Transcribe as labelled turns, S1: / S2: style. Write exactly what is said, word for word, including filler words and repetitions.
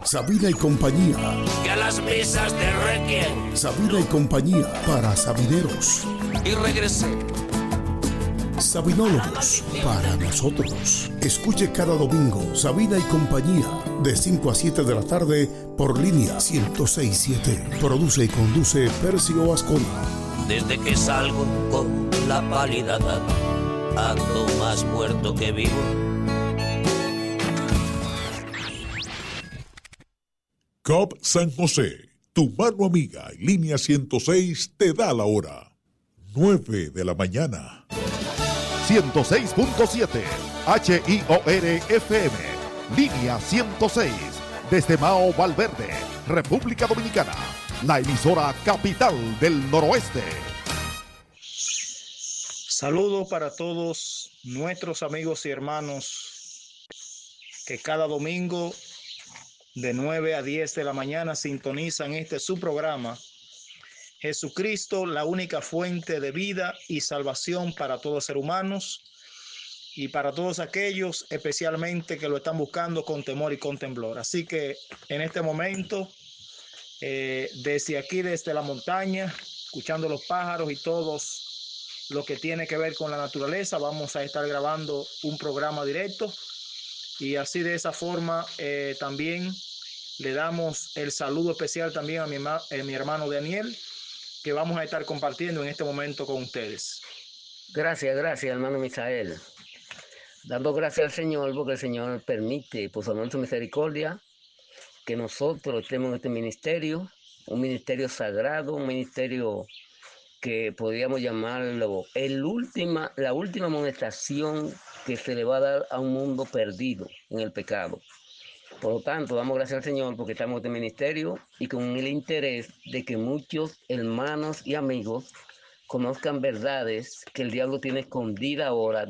S1: Sabina y compañía.
S2: Que a las misas de Requiem.
S1: Sabina y compañía para sabineros.
S2: Y regresé.
S1: Sabinólogos para nosotros. Escuche cada domingo Sabina y compañía de cinco a siete de la tarde por línea ciento seis punto siete. Produce y conduce Percio Ascona.
S2: Desde que salgo con la pálida edad, ando más muerto que vivo.
S3: C O P San José, tu mano amiga y línea ciento seis te da la hora. nueve de la mañana.
S4: ciento seis punto siete H I O R F M, línea ciento seis, desde Mao Valverde, República Dominicana, la emisora capital del noroeste.
S5: Saludos para todos nuestros amigos y hermanos que cada domingo de nueve a diez de la mañana sintonizan este su programa, Jesucristo, la única fuente de vida y salvación para todos los seres humanos y para todos aquellos especialmente que lo están buscando con temor y con temblor. Así que en este momento, eh, desde aquí, desde la montaña, escuchando los pájaros y todos lo que tiene que ver con la naturaleza, vamos a estar grabando un programa directo. Y así de esa forma eh, también le damos el saludo especial también a mi, a mi hermano Daniel, que vamos a estar compartiendo en este momento con ustedes.
S6: Gracias, gracias, hermano Misael. Dando gracias al Señor porque el Señor permite, por su amor y su misericordia, que nosotros estemos en este ministerio, un ministerio sagrado, un ministerio que podríamos llamarlo el última, la última amonestación que se le va a dar a un mundo perdido en el pecado. Por lo tanto, damos gracias al Señor porque estamos en este ministerio y con el interés de que muchos hermanos y amigos conozcan verdades que el diablo tiene escondidas ahora